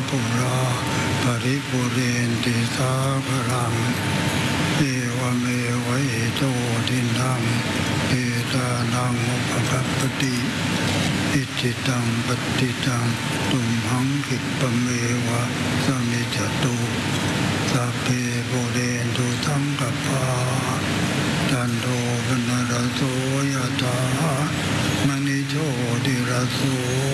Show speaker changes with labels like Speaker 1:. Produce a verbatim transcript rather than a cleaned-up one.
Speaker 1: ปุราปริปุเรนติสาภรังเอวเมวะอิโตทินังเอตานังอุปกัปปติอิจิตังปฏิตังตุมหังคิปะเมวะสมิจจตุสัพเพปุเรนตุสังกปาจันโทปนรสโสยถามณิโชติรสโส